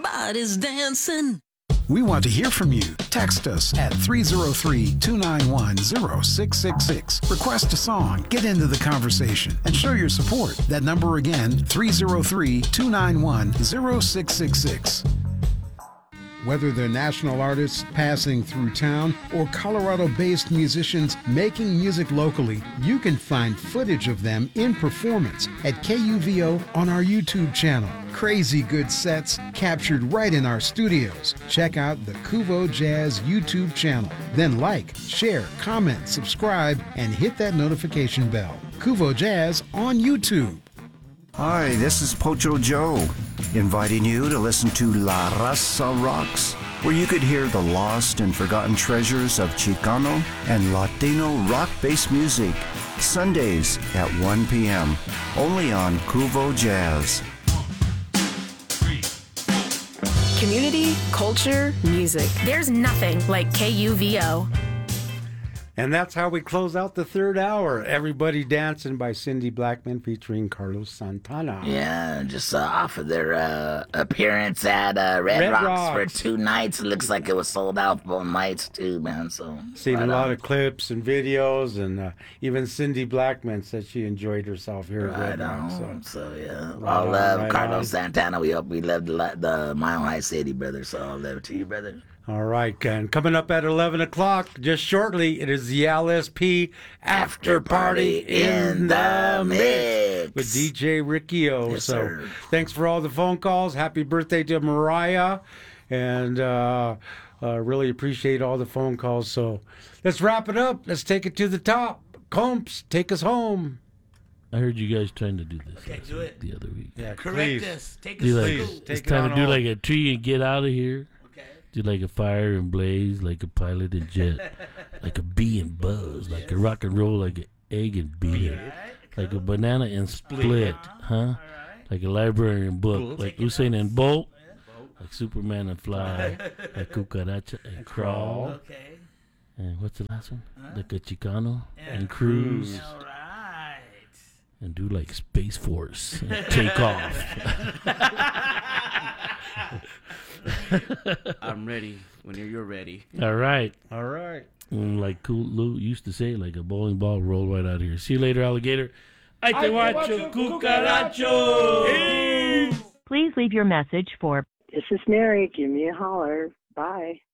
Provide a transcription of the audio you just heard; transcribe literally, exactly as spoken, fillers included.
everybody's dancing. We want to hear from you. Text us at three oh three, two nine one, oh six six six. Request a song, get into the conversation, and show your support. That number again, three oh three, two nine one, oh six six six. Whether they're national artists passing through town or Colorado-based musicians making music locally, you can find footage of them in performance at K U V O on our YouTube channel. Crazy good sets captured right in our studios. Check out the Kuvo Jazz YouTube channel. Then like, share, comment, subscribe, and hit that notification bell. Kuvo Jazz on YouTube. Hi, this is Pocho Joe, inviting you to listen to La Raza Rocks, where you could hear the lost and forgotten treasures of Chicano and Latino rock-based music, Sundays at one p.m., only on Kuvo Jazz. Community, culture, music. There's nothing like K U V O. And that's how we close out the third hour. Everybody Dancing by Cindy Blackman featuring Carlos Santana. Yeah, just uh, off of their uh, appearance at uh, Red, Red Rocks, Rocks for two nights. It looks like it was sold out for both nights too, man. So seen right a lot on. of clips and videos, and uh, even Cindy Blackman said she enjoyed herself here at Right Red Rocks. on. So, So yeah, Right all on, love, right Carlos on. Santana. We hope we love the, the Mile High City, brother. So all love to you, brother. all right, and coming up at eleven o'clock, just shortly, it is the L S P After Party in the Mix with D J Ricky O. Yes, so sir. thanks for all the phone calls. Happy birthday to Mariah, and uh, uh, really appreciate all the phone calls. So let's wrap it up. Let's take it to the top. Combs, take us home. I heard you guys trying to do this Okay, last do week, it. the other week. Yeah, Correct please. us. Take Do us like, Please, through. take it's it time on to do home. like a tree and get out of here. Okay. Do like a fire and blaze, like a pilot and jet, like a bee and buzz, like a rock and roll, like an egg and beer, like a banana and split, huh? Like a library and book, like Usain and Bolt, like Superman and fly, like Cucaracha and crawl, Okay. and what's the last one? Like a Chicano and cruise, All right. and do like Space Force and take off. I'm ready when you're ready. All right. All right. Mm, like Cool Lou used to say, like a bowling ball roll right out of here. See you later, alligator. Ay te guacho, cucaracho. Please leave your message for This is Mary. Give me a holler. Bye.